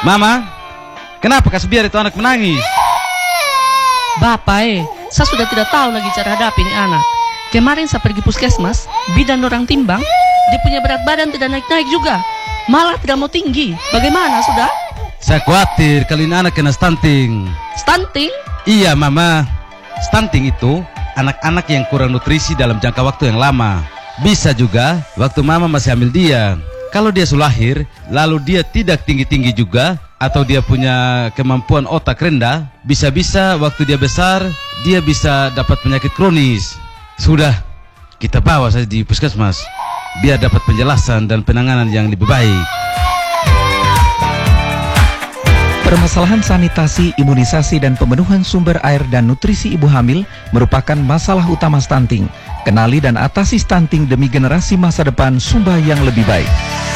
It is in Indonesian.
Mama, kenapa kasih biar itu anak menangis? Bapak saya sudah tidak tahu lagi cara hadapi ini anak. Kemarin saya pergi puskesmas, bidan orang timbang, dia punya berat badan tidak naik-naik juga, malah tidak mau tinggi. Bagaimana sudah? Saya khawatir kalau ini anak kena stunting. Stunting? Iya Mama, stunting itu anak-anak yang kurang nutrisi dalam jangka waktu yang lama. Bisa juga waktu Mama masih hamil dia. Kalau dia sudah lahir, lalu dia tidak tinggi-tinggi juga, atau dia punya kemampuan otak rendah, bisa-bisa waktu dia besar, dia bisa dapat penyakit kronis. Sudah, kita bawa saja di puskesmas, biar dapat penjelasan dan penanganan yang lebih baik. Permasalahan sanitasi, imunisasi, dan pemenuhan sumber air dan nutrisi ibu hamil merupakan masalah utama stunting. Kenali dan atasi stunting demi generasi masa depan Sumba yang lebih baik.